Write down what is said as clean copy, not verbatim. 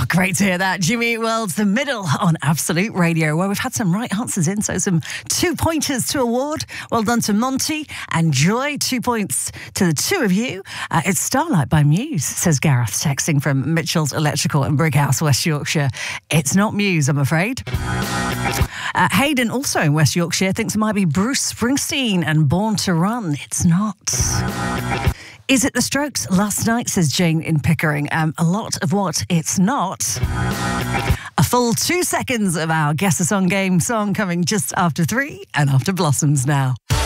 Great to hear that. Jimmy Eat World's The Middle on Absolute Radio, where we've had some right answers in, so some 2 pointers to award. Well done to Monty and Joy. 2 points to the two of you. It's Starlight by Muse, says Gareth, texting from Mitchell's Electrical in Brighouse, West Yorkshire. It's not Muse, I'm afraid. Hayden, also in West Yorkshire, thinks it might be Bruce Springsteen and Born to Run. It's not. Is it The Strokes? Last Night, says Jane in Pickering. A lot of what it's not. A full 2 seconds of our Guess a Song game song coming just after 3 and after Blossoms now.